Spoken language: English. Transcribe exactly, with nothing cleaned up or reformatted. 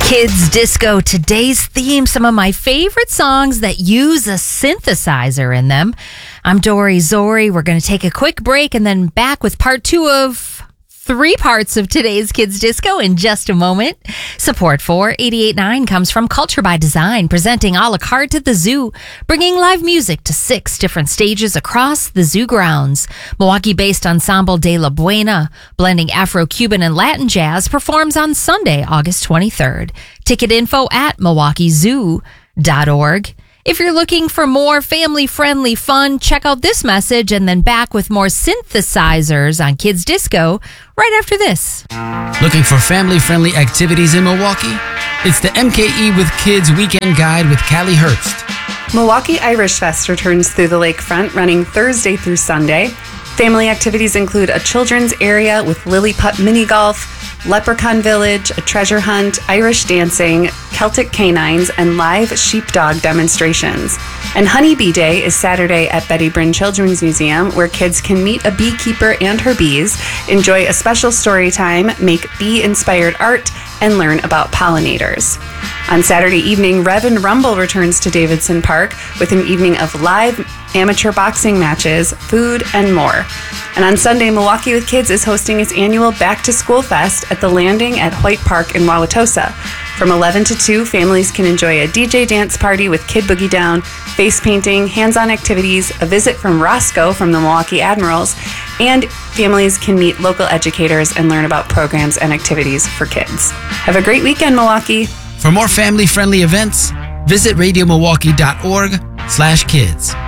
Kids Disco, today's theme, some of my favorite songs that use a synthesizer in them. I'm Dory Zori. We're going to take a quick break and then back with part two of three parts of today's Kids Disco in just a moment. Support for eighty-eight point nine comes from Culture by Design, presenting a la carte at the zoo, bringing live music to six different stages across the zoo grounds. Milwaukee-based Ensemble de la Buena, blending Afro-Cuban and Latin jazz, performs on Sunday, August twenty-third. Ticket info at milwaukee zoo dot org. If you're looking for more family-friendly fun, check out this message and then back with more synthesizers on Kids Disco right after this. Looking for family-friendly activities in Milwaukee? It's the M K E with Kids Weekend Guide with Callie Herbst. Milwaukee Irish Fest returns through the lakefront, running Thursday through Sunday. Family activities include a children's area with lily putt mini golf, leprechaun village, a treasure hunt, Irish dancing, Celtic canines, and live sheepdog demonstrations. And Honeybee Day is Saturday at Betty Bryn Children's Museum, where kids can meet a beekeeper and her bees, enjoy a special story time, make bee-inspired art, and learn about pollinators. On Saturday evening, Rev and Rumble returns to Davidson Park with an evening of live amateur boxing matches, food, and more. And on Sunday, Milwaukee with Kids is hosting its annual Back to School Fest at the Landing at Hoyt Park in Wauwatosa. From eleven to two, families can enjoy a D J dance party with Kid Boogie Down, face painting, hands-on activities, a visit from Roscoe from the Milwaukee Admirals, and families can meet local educators and learn about programs and activities for kids. Have a great weekend, Milwaukee. For more family-friendly events, visit radio milwaukee dot org slash kids.